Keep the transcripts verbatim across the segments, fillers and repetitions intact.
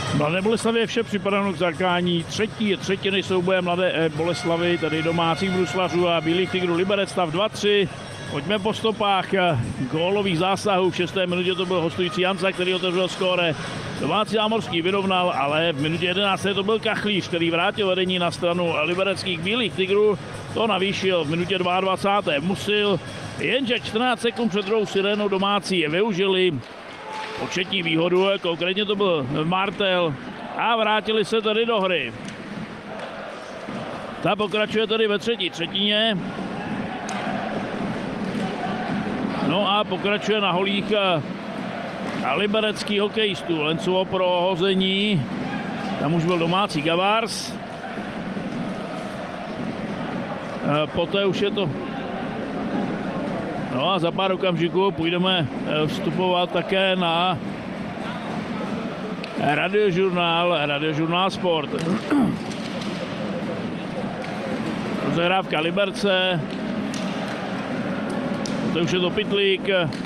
Mladé Boleslavě je vše připraveno k zakání třetí třetiny souboje Mladé Boleslavy, tedy domácích bruslařů a Bílých tigrů Liberec, stav dva tři. Pojďme po stopách gólových zásahů. V šesté minutě to byl hostující Janca, který otevřel skóre. Domácí Zámorský vyrovnal, ale v minutě jedenácté to byl Kachlíř, který vrátil vedení na stranu libereckých Bílých tigrů. To navýšil v minutě dvacáté druhé Musil, jenže čtrnáct sekund před druhou sirénou domácí využili početní výhodu, konkrétně to byl Martel, a vrátili se tedy do hry. Ta pokračuje tedy ve třetí třetině. No a pokračuje na holích a liberecký hokejistů. Lencovo pro hození, tam už byl domácí Gavars. Poté už je to... No a za pár okamžiků půjdeme vstupovat také na radiožurnál, radiožurnál Sport. Rozehrávka Liberce. To už je to Pytlík.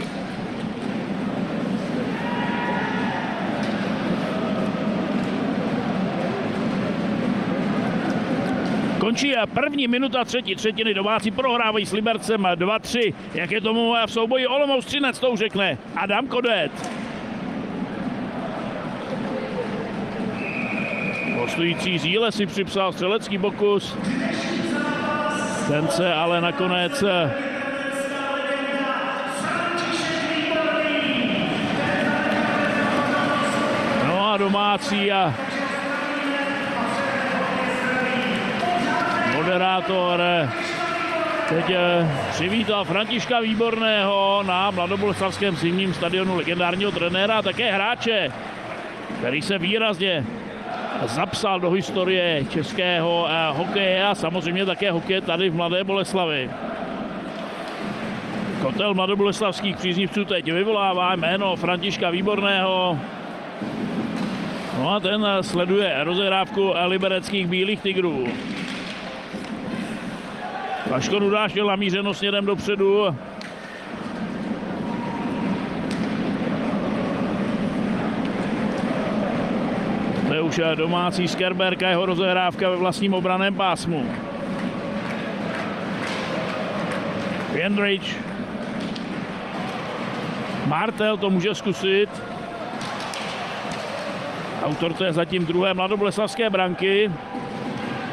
Končí první minuta třetí třetiny, domácí prohrávají s Libercem dva tři. Jak je tomu v souboji Olomouc Třinec, to už řekne Adam Kodet. Hostující Říle si připsal střelecký pokus. Ten se ale nakonec no a domácí a moderátor teď přivítal Františka Výborného na mladoboleslavském zimním stadionu, legendárního trenéra a také hráče, který se výrazně zapsal do historie českého hokeje a samozřejmě také hokeje tady v Mladé Boleslavi. Kotel mladoboleslavských příznivců teď vyvolává jméno Františka Výborného. No a ten sleduje rozehrávku libereckých Bílých tigrů. Vaško Dudáš měl namířeno směrem dopředu. To je už domácí Skerberka, jeho rozehrávka ve vlastním obranném pásmu. Jendrich. Martel to může zkusit. Autor to je zatím druhé mladoboleslavské branky.